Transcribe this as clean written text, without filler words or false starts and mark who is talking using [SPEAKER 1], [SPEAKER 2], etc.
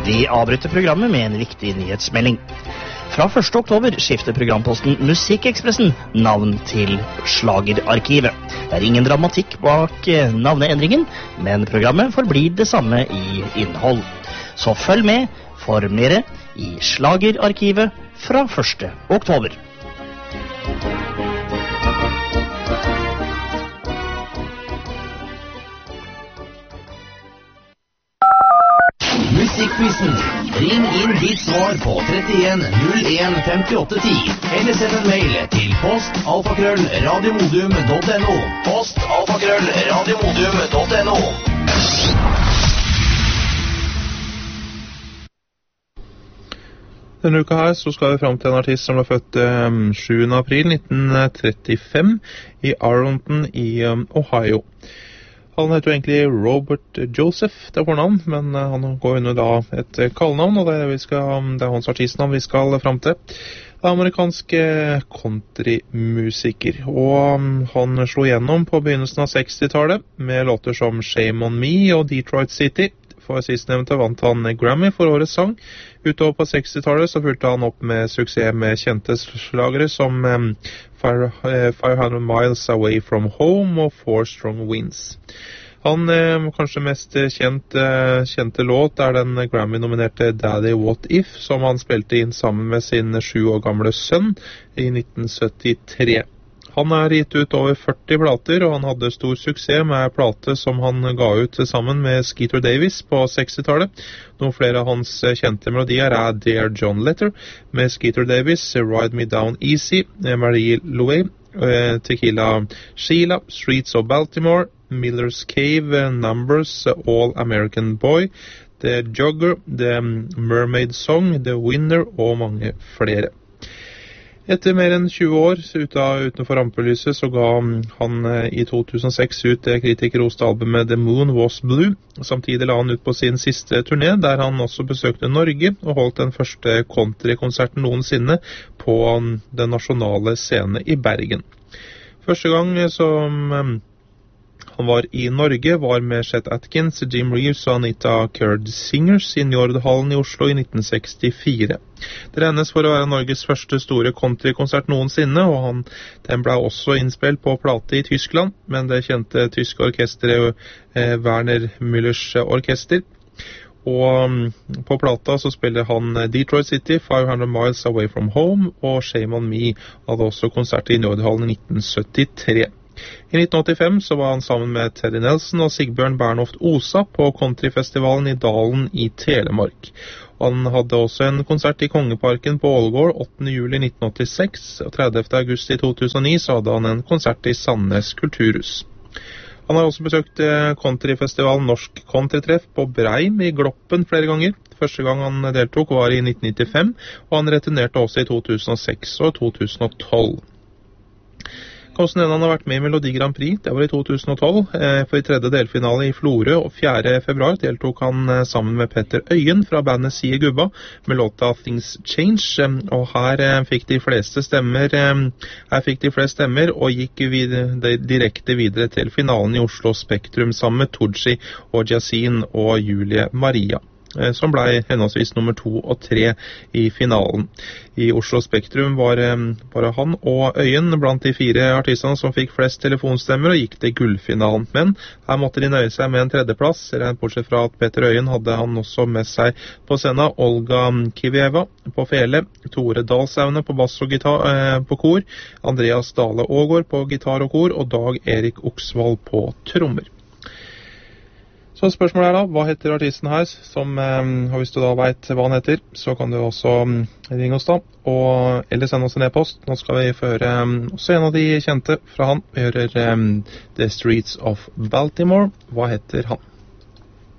[SPEAKER 1] Vi avbryter programmet med en viktig nyhetsmelding. Fra 1. oktober skifter programposten Musikkekspressen navn til Slagerarkivet. Det er ingen dramatikk bak navneendringen, men programmet forblir det samme i innhold. Så følg med for mere i Slagerarkivet fra 1. oktober.
[SPEAKER 2] Musikkquizen. Ring inn ditt svar på 31 01 5810 eller send en mail til post@radiomodium.no. post@radiomodium.no.
[SPEAKER 3] Denne uka her så skal vi frem til en artist som ble født 7. april 1935 i Arlington i Ohio. Han heter jo egentlig Robert Joseph, det er fornavn, men han går under da et kallenavn, og det er hans artistnavn vi skal frem til. Det er amerikansk countrymusiker, og han slo gjennom på begynnelsen av 60-tallet med låter som Shame on Me og Detroit City. For sistnevnte vant han Grammy for årets sang. Utover på 60-tallet så fulgte han opp med suksess med kjente slagere som 500 Miles Away From Home og Four Strong Winds. Han kanskje mest kjente låt er den Grammy-nominerte Daddy What If, som han spilte inn sammen med sin 7 år gamle sønn i 1973. Han er gitt ut over 40 plater, og han hadde stor suksess med plate som han ga ut sammen med Skeeter Davis på 60-tallet. Noen flere av hans kjente melodier er Dear John Letter med Skeeter Davis, Ride Me Down Easy, Marie Louise, Tequila Sheila, Streets of Baltimore, Miller's Cave, Numbers, All American Boy, The Jogger, The Mermaid Song, The Winner og mange flere. Etter mer enn 20 år utenfor rampelyset så ga han i 2006 ut det kritikerroste albumet The Moon Was Blue. Samtidig la han ut på sin siste turné, der han også besøkte Norge og holdt den første countrykonserten noensinne på den nasjonale scenen i Bergen. Første gang som han var i Norge var med Chet Atkins, Jim Reeves og Anita Kurd Singers i Njordhallen i Oslo i 1964. Det regnes for å være Norges første store countrykonsert noensinne, og den ble også innspilt på plate i Tyskland, men det kjente tyske orkestret Werner Müllers orkester. Og på plata så spiller han Detroit City, 500 Miles Away From Home og Shame on Me, hadde også konsert i Njordhallen i 1973. I 1985 så var han sammen med Teddy Nelson og Sigbjørn Bernhoft Osa på countryfestivalen i Dalen i Telemark. Han hadde også en konsert i Kongeparken på Ålgård 8. juli 1986, og 30. august i 2009 så hadde han en konsert i Sandnes Kulturhus. Han har også besøkt countryfestivalen Norsk Countrytreff på Breim i Gloppen flere ganger. Første gang han deltok var i 1995, og han returnerte også i 2006 og 2012. Hvordan han har vært med i Melodi Grand Prix, det var i 2012, for i tredje delfinale i Florø, og 4. februar deltok han sammen med Petter Øyen fra bandet Sie Gubba med låta Things Change, og her fikk de fleste stemmer og gikk direkte videre til finalen i Oslo Spektrum sammen med Tooji og Yasin og Julie Maria, som ble henholdsvis nummer 2 og 3 i finalen. I Oslo Spektrum var bare han og Øyen blant de 4 artistene som fikk flest telefonstemmer og gikk til gullfinalen. Men her måtte de nøye seg med en tredjeplass, bortsett fra at Petter Øyen hadde han også med seg på scenen Olga Kivieva på fele, Tore Dalsaune på bass og gitar på kor, Andreas Dale Ågård på gitar og kor, og Dag Erik Oksvald på trommer. Så spørsmålet er da, hva heter artisten her, og hvis du da vet hva han heter, så kan du også ringe oss da, eller sende oss en e-post. Nå skal vi få høre også en av de kjente fra han. Vi hører The Streets of Baltimore. Hva heter han?